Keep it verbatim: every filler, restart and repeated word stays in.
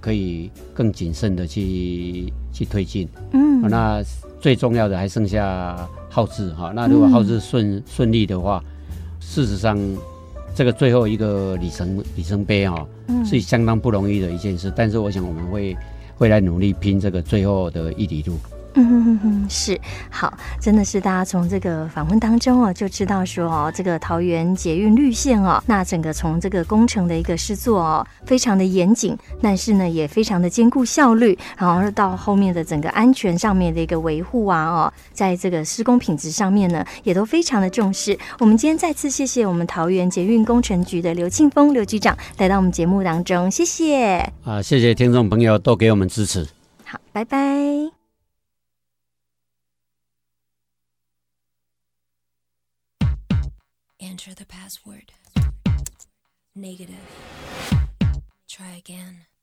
可以更谨慎的去去推进。 嗯， 那最重要的还剩下号志哈。那如果号志顺、嗯、顺利的话，事实上这个最后一个里程里程碑哈、嗯，是相当不容易的一件事。但是我想我们会会来努力拼这个最后的一里路。 嗯哼哼哼，是好，真的是大家从这个访问当中哦，就知道说哦，这个桃园捷运绿线哦，那整个从这个工程的一个施作哦，非常的严谨，但是呢也非常的兼顾效率，然后到后面的整个安全上面的一个维护啊哦，在这个施工品质上面呢，也都非常的重视。我们今天再次谢谢我们桃园捷运工程局的刘庆丰刘局长来到我们节目当中，谢谢啊，谢谢听众朋友都给我们支持， 好，拜拜。 Enter the password. Negative. Try again.